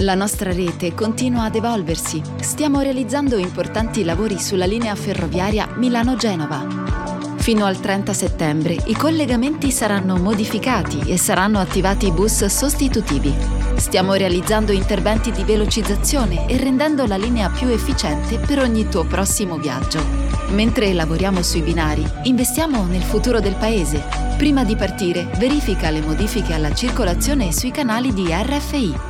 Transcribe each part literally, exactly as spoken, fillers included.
La nostra rete continua ad evolversi. Stiamo realizzando importanti lavori sulla linea ferroviaria Milano-Genova. Fino al trenta settembre i collegamenti saranno modificati e saranno attivati bus sostitutivi. Stiamo realizzando interventi di velocizzazione e rendendo la linea più efficiente per ogni tuo prossimo viaggio. Mentre lavoriamo sui binari, investiamo nel futuro del paese. Prima di partire, verifica le modifiche alla circolazione sui canali di R F I.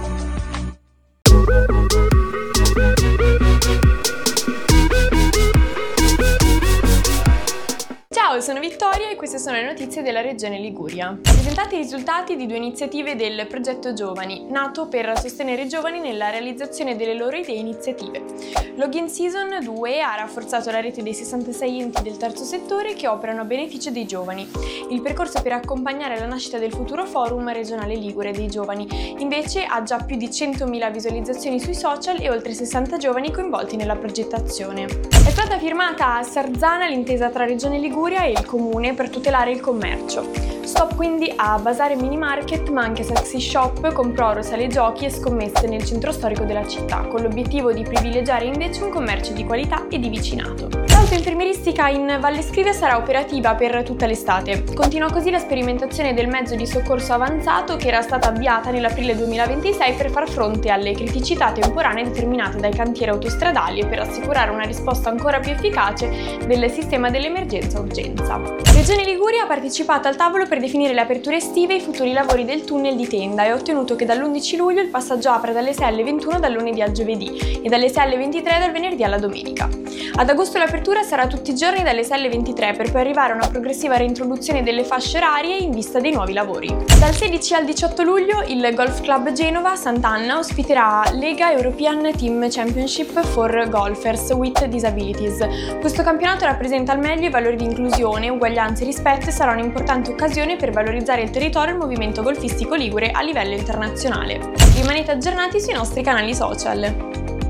Ciao, sono Vittoria e queste sono le notizie della Regione Liguria. Presentati i risultati di due iniziative del progetto Giovani, nato per sostenere i giovani nella realizzazione delle loro idee e iniziative. Login Season due ha rafforzato la rete dei sessantasei enti del terzo settore che operano a beneficio dei giovani. Il percorso per accompagnare la nascita del futuro forum regionale Ligure dei giovani, invece, ha già più di centomila visualizzazioni sui social e oltre sessanta giovani coinvolti nella progettazione. È stata firmata a Sarzana l'intesa tra Regione Liguria e il Comune per tutelare il commercio. Stop quindi a Basare Mini Market, ma anche Sexy Shop con proro, sale giochi e scommesse nel centro storico della città, con l'obiettivo di privilegiare invece un commercio di qualità e di vicinato. L'autoinfermieristica in Valle Scrivia sarà operativa per tutta l'estate. Continua così la sperimentazione del mezzo di soccorso avanzato che era stata avviata nell'aprile duemilaventisei per far fronte alle criticità temporanee determinate dai cantieri autostradali e per assicurare una risposta ancora più efficace del sistema dell'emergenza urgenza. Regione Liguria ha partecipato al tavolo per definire le aperture estive e i futuri lavori del tunnel di Tenda e ha ottenuto che dall'undici luglio il passaggio apra dalle sei alle ventuno dal lunedì al giovedì e dalle sei alle ventitré dal venerdì alla domenica. Ad agosto l'apertura sarà tutti i giorni dalle sei alle ventitré per poi arrivare a una progressiva reintroduzione delle fasce orarie in vista dei nuovi lavori. Dal sedici al diciotto luglio il Golf Club Genova Sant'Anna ospiterà Lega European Team Championship for Golfers with Disabilities. Questo campionato rappresenta al meglio i valori di inclusione, uguaglianza e rispetto e sarà un'importante occasione per valorizzare il territorio e il movimento golfistico ligure a livello internazionale. Rimanete aggiornati sui nostri canali social.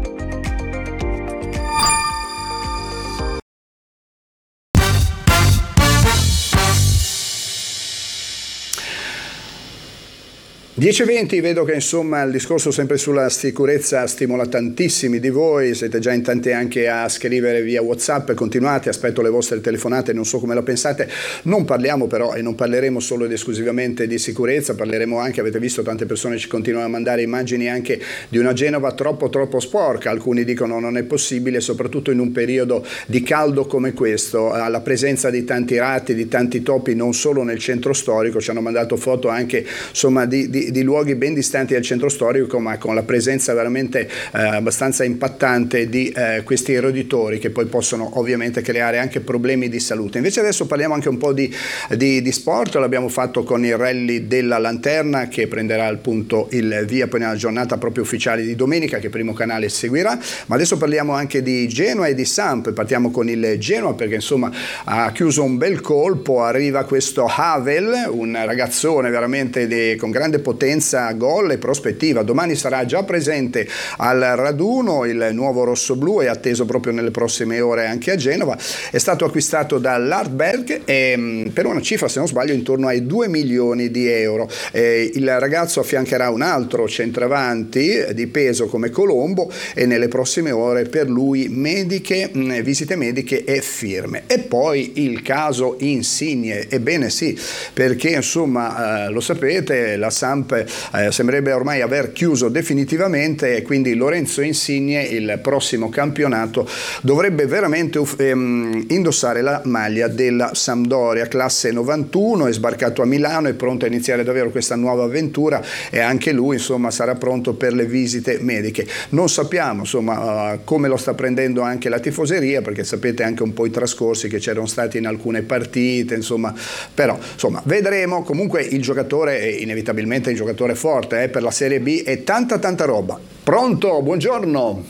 dieci e venti, vedo che insomma il discorso sempre sulla sicurezza stimola tantissimi di voi, siete già in tanti anche a scrivere via WhatsApp, continuate, aspetto le vostre telefonate, non so come la pensate, non parliamo però e non parleremo solo ed esclusivamente di sicurezza, parleremo anche, avete visto tante persone ci continuano a mandare immagini anche di una Genova troppo troppo sporca, alcuni dicono non è possibile, soprattutto in un periodo di caldo come questo, alla presenza di tanti ratti, di tanti topi non solo nel centro storico, ci hanno mandato foto anche insomma di, di di luoghi ben distanti dal centro storico, ma con la presenza veramente eh, abbastanza impattante di eh, questi roditori che poi possono ovviamente creare anche problemi di salute. Invece adesso parliamo anche un po' di, di, di sport, l'abbiamo fatto con il rally della Lanterna che prenderà appunto il via poi nella giornata proprio ufficiale di domenica che Primo Canale seguirà, ma adesso parliamo anche di Genoa e di Samp, partiamo con il Genoa perché insomma ha chiuso un bel colpo, arriva questo Havel, un ragazzone veramente di, con grande potenza, gol e prospettiva. Domani sarà già presente al raduno, il nuovo rossoblù è atteso proprio nelle prossime ore anche a Genova, è stato acquistato dall'Artberg e, per una cifra se non sbaglio intorno ai due milioni di euro. Eh, il ragazzo affiancherà un altro centravanti di peso come Colombo e nelle prossime ore per lui mediche, mh, visite mediche e firme. E poi il caso Insigne, ebbene sì, perché insomma eh, lo sapete, la Samp Eh, sembrerebbe ormai aver chiuso definitivamente e quindi Lorenzo Insigne il prossimo campionato dovrebbe veramente ehm, indossare la maglia della Sampdoria, classe novantuno, è sbarcato a Milano, è pronto a iniziare davvero questa nuova avventura e anche lui insomma sarà pronto per le visite mediche. Non sappiamo insomma uh, come lo sta prendendo anche la tifoseria, perché sapete anche un po' i trascorsi che c'erano stati in alcune partite, insomma, però insomma vedremo. Comunque il giocatore è inevitabilmente il giocatore forte eh, per la Serie B e tanta tanta roba. Pronto? Buongiorno.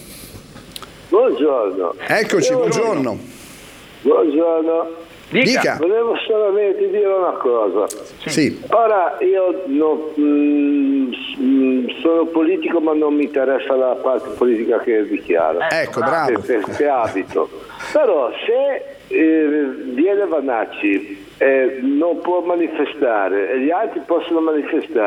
Buongiorno. Eccoci, buongiorno. Buongiorno. Dica. Dica. Volevo solamente dire una cosa. Sì. Ora io no, mh, sono politico ma non mi interessa la parte politica che dichiaro. Ecco, bravo. Per, per abito. Però se eh, viene Vanacci eh, non può manifestare e gli altri possono manifestare,